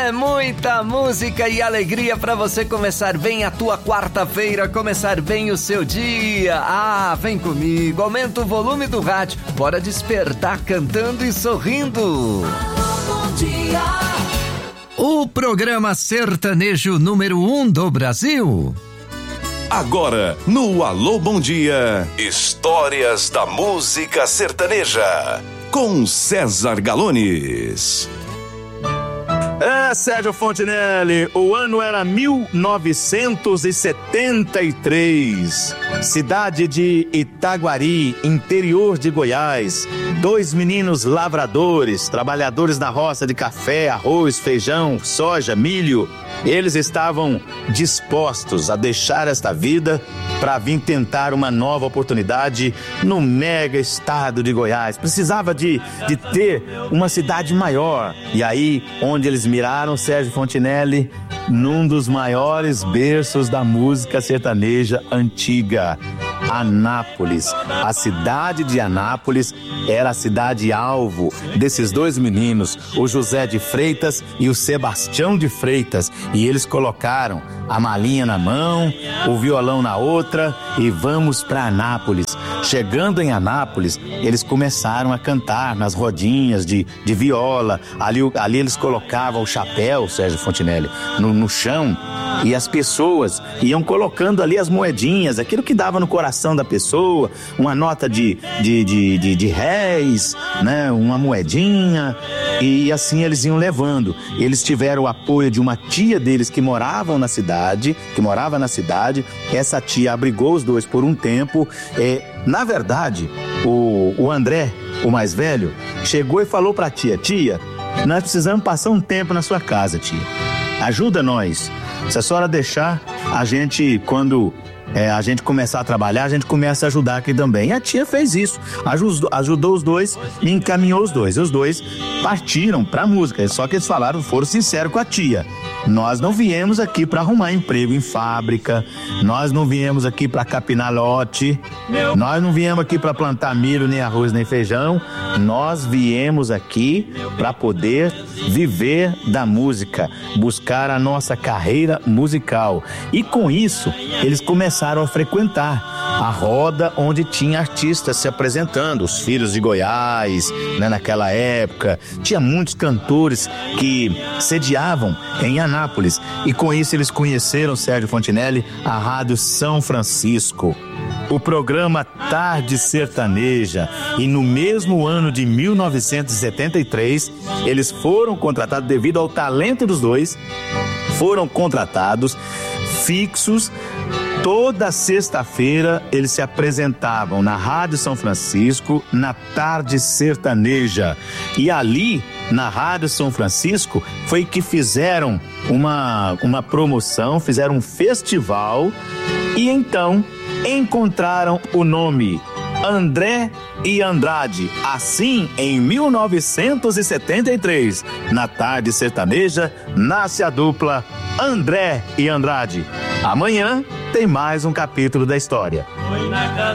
É muita música e alegria para você começar bem a tua quarta-feira, começar bem o seu dia. Ah, vem comigo, aumenta o volume do rádio, bora despertar cantando e sorrindo. Alô, bom dia. O programa sertanejo número 1 do Brasil. Agora, no Alô Bom Dia, histórias da música sertaneja, com César Galones. Sérgio Fontinelli, o ano era 1973, cidade de Itaguari, interior de Goiás. 2 meninos lavradores, trabalhadores na roça de café, arroz, feijão, soja, milho. Eles estavam dispostos a deixar esta vida para vir tentar uma nova oportunidade no mega estado de Goiás. Precisava de ter uma cidade maior. E aí, onde eles miraram, Sérgio Fontinelli, num dos maiores berços da música sertaneja antiga, Anápolis. A cidade de Anápolis era a cidade alvo desses 2 meninos, o José de Freitas e o Sebastião de Freitas, e eles colocaram a malinha na mão, o violão na outra e vamos para Anápolis. Chegando em Anápolis, eles começaram a cantar nas rodinhas de viola. Ali eles colocavam o chapéu, Sérgio Fontinelli, no chão, e as pessoas iam colocando ali as moedinhas, aquilo que dava no coração da pessoa, uma nota de réis, né, uma moedinha, e assim eles iam levando. Eles tiveram o apoio de uma tia deles que morava na cidade. Essa tia abrigou os dois por um tempo. Na verdade, o André, o mais velho, chegou e falou pra tia: tia, nós precisamos passar um tempo na sua casa, tia. Ajuda nós. Se a senhora deixar, a gente, quando a gente começar a trabalhar, a gente começa a ajudar aqui também. E a tia fez isso, ajudou os dois e encaminhou os dois. E os dois partiram pra música, só que eles foram sinceros com a tia. Nós não viemos aqui para arrumar emprego em fábrica, nós não viemos aqui para capinar lote, nós não viemos aqui para plantar milho, nem arroz, nem feijão. Nós viemos aqui para poder viver da música, buscar a nossa carreira musical. E com isso, eles começaram a frequentar a roda onde tinha artistas se apresentando, os Filhos de Goiás, né, naquela época. Tinha muitos cantores que sediavam em Anápolis, e com isso eles conheceram, Sérgio Fontinelli, a Rádio São Francisco, o programa Tarde Sertaneja. E no mesmo ano de 1973, eles foram contratados, devido ao talento dos dois, foram contratados fixos. Toda sexta-feira eles se apresentavam na Rádio São Francisco, na Tarde Sertaneja. E ali, na Rádio São Francisco, foi que fizeram uma promoção, fizeram um festival, e então encontraram o nome André e Andrade. Assim, em 1973, na Tarde Sertaneja, nasce a dupla André e Andrade. Amanhã tem mais um capítulo da história.